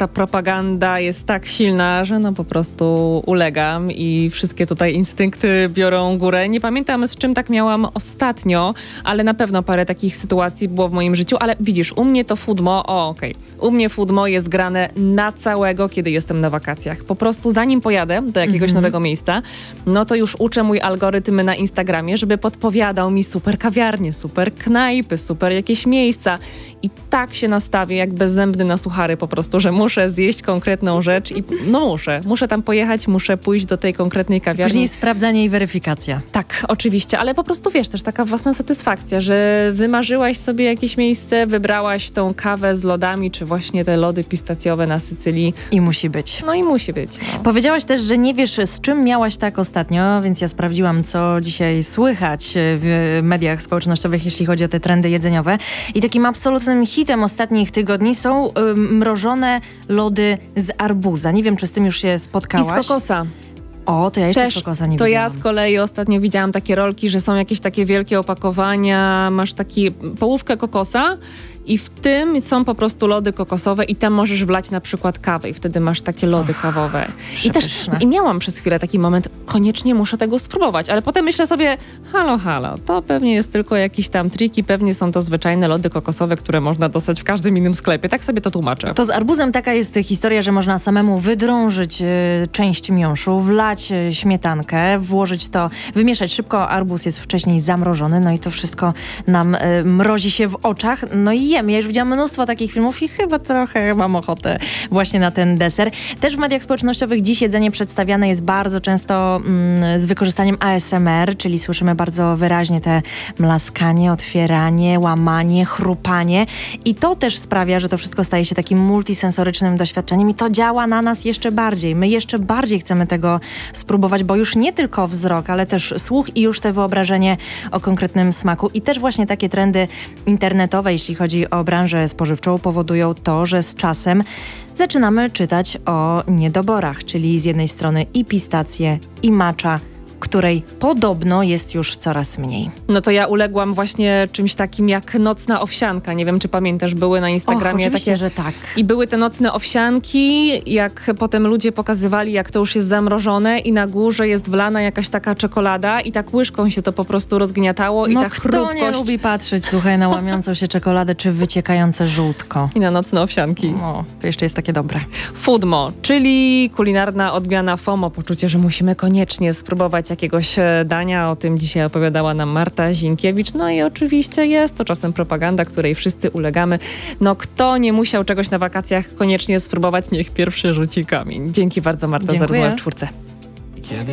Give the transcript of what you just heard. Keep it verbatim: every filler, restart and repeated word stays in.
ta propaganda jest tak silna, że no po prostu ulegam i wszystkie tutaj instynkty biorą górę. Nie pamiętam, z czym tak miałam ostatnio, ale na pewno parę takich sytuacji było w moim życiu, ale widzisz, u mnie to foodmo, o okej, okay. U mnie foodmo jest grane na całego, kiedy jestem na wakacjach. Po prostu zanim pojadę do jakiegoś mm-hmm. nowego miejsca, no to już uczę mój algorytm na Instagramie, żeby podpowiadał mi super kawiarnie, super knajpy, super jakieś miejsca. I tak się nastawię, jak bezzębny na suchary po prostu, że muszę zjeść konkretną rzecz i no muszę. Muszę tam pojechać, muszę pójść do tej konkretnej kawiarni. Później sprawdzanie i weryfikacja. Tak, oczywiście, ale po prostu wiesz, też taka własna satysfakcja, że wymarzyłaś sobie jakieś miejsce, wybrałaś tą kawę z lodami, czy właśnie te lody pistacjowe na Sycylii. I musi być. No i musi być. No. Powiedziałaś też, że nie wiesz, z czym miałaś tak ostatnio, więc ja sprawdziłam, co dzisiaj słychać w mediach społecznościowych, jeśli chodzi o te trendy jedzeniowe. I takim absolutnym hitem ostatnich tygodni są y, mrożone lody z arbuza. Nie wiem, czy z tym już się spotkałaś. I z kokosa. O, to ja jeszcze Też, z kokosa nie to widziałam. Ja z kolei ostatnio widziałam takie rolki, że są jakieś takie wielkie opakowania, masz taki połówkę kokosa i w tym są po prostu lody kokosowe i tam możesz wlać na przykład kawę i wtedy masz takie lody Och, kawowe. I też i miałam przez chwilę taki moment, koniecznie muszę tego spróbować, ale potem myślę sobie, halo, halo, to pewnie jest tylko jakiś tam trik i pewnie są to zwyczajne lody kokosowe, które można dostać w każdym innym sklepie. Tak sobie to tłumaczę. To z arbuzem taka jest historia, że można samemu wydrążyć y, część miąższu, wlać y, śmietankę, włożyć to, wymieszać szybko. Arbuz jest wcześniej zamrożony, no i to wszystko nam y, mrozi się w oczach. No i jem. Ja już widziałam mnóstwo takich filmów i chyba trochę mam ochotę właśnie na ten deser. Też w mediach społecznościowych dziś jedzenie przedstawiane jest bardzo często mm, z wykorzystaniem A S M R, czyli słyszymy bardzo wyraźnie te mlaskanie, otwieranie, łamanie, chrupanie i to też sprawia, że to wszystko staje się takim multisensorycznym doświadczeniem i to działa na nas jeszcze bardziej. My jeszcze bardziej chcemy tego spróbować, bo już nie tylko wzrok, ale też słuch i już te wyobrażenie o konkretnym smaku i też właśnie takie trendy internetowe, jeśli chodzi o branżę spożywczą, powodują to, że z czasem zaczynamy czytać o niedoborach, czyli z jednej strony i pistacje, i matcha, której podobno jest już coraz mniej. No to ja uległam właśnie czymś takim jak nocna owsianka. Nie wiem, czy pamiętasz, były na Instagramie Och, oczywiście, takie... że tak. I były te nocne owsianki, jak potem ludzie pokazywali, jak to już jest zamrożone i na górze jest wlana jakaś taka czekolada i tak łyżką się to po prostu rozgniatało no i ta chrupkość... kto nie lubi patrzeć, słuchaj, na łamiącą się czekoladę czy wyciekające żółtko. I na nocne owsianki. O, to jeszcze jest takie dobre. Foodmo, czyli kulinarna odmiana FOMO. Poczucie, że musimy koniecznie spróbować jakiegoś dania. O tym dzisiaj opowiadała nam Marta Zinkiewicz. No i oczywiście jest to czasem propaganda, której wszyscy ulegamy. No kto nie musiał czegoś na wakacjach koniecznie spróbować, niech pierwszy rzuci kamień. Dzięki bardzo, Marta, Dziękuję. za rozmowę w czwórce.